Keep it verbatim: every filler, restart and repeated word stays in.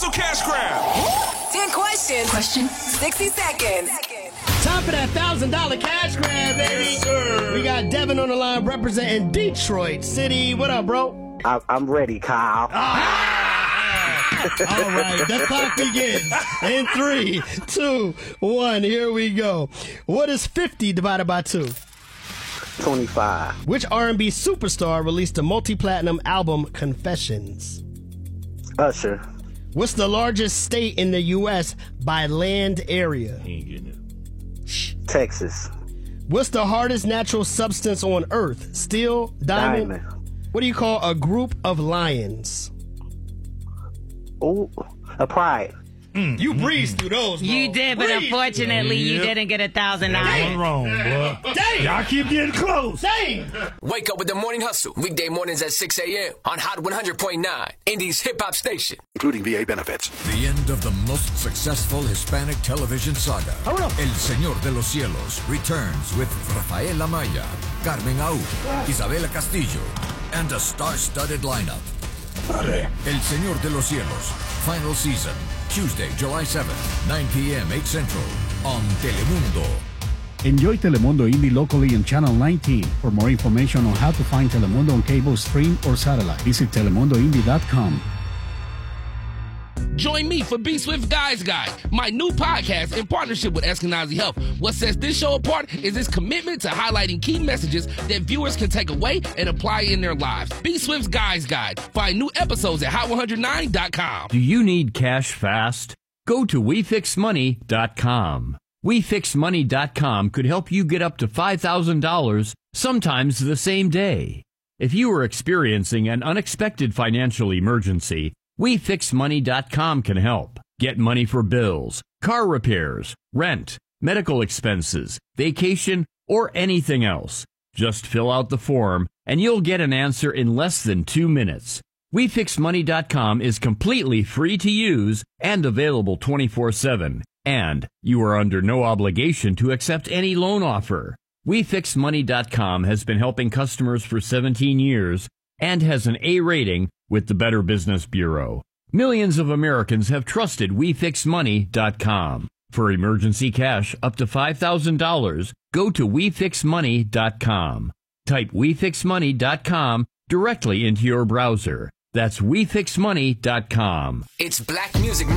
thousand dollars cash grab. ten questions. Question. sixty seconds. Time for that one thousand dollars cash grab, baby. Yes, sir. We got Devin on the line representing Detroit City. What up, bro? I, I'm ready, Kyle. Ah! All right, the clock begins in three, two, one. Here we go. What is fifty divided by two? twenty-five. Which R and B superstar released the multi-platinum album Confessions? Usher. What's the largest state in the U S by land area? He ain't getting it. Texas. What's the hardest natural substance on Earth? Steel, diamond? Diamond. What do you call a group of lions? Ooh, a pride. You breezed through those, bro. You did, but Breezed. unfortunately, you Yep. didn't get a thousand One dollars. wrong, boy. Damn. Y'all keep getting close. Dang. Wake up with the Morning Hustle. Weekday mornings at six a.m. on Hot one hundred point nine, Indy's hip-hop station. Including V A benefits. The end of the most successful Hispanic television saga. El Señor de los Cielos returns with Rafael Amaya, Carmen Aú, Isabela Castillo, and a star-studded lineup. El Señor de los Cielos, final season, Tuesday, July seventh, nine p.m., eight Central, on Telemundo. Enjoy Telemundo Indie locally on Channel nineteen. For more information on how to find Telemundo on cable, stream, or satellite, visit telemundo indie dot com. Join me for Be Swift Guys Guide, my new podcast in partnership with Eskenazi Health. What sets this show apart is its commitment to highlighting key messages that viewers can take away and apply in their lives. Be Swift's Guys Guide. Find new episodes at hot one hundred nine dot com. Do you need cash fast? Go to we fix money dot com. we fix money dot com could help you get up to five thousand dollars, sometimes the same day. If you are experiencing an unexpected financial emergency, we fix money dot com can help. Get money for bills, car repairs, rent, medical expenses, vacation, or anything else. Just fill out the form and you'll get an answer in less than two minutes. we fix money dot com is completely free to use and available twenty-four seven. And you are under no obligation to accept any loan offer. we fix money dot com has been helping customers for seventeen years and has an A rating with the Better Business Bureau. Millions of Americans have trusted we fix money dot com. For emergency cash up to five thousand dollars, go to we fix money dot com. Type we fix money dot com directly into your browser. That's we fix money dot com. It's Black Music Month.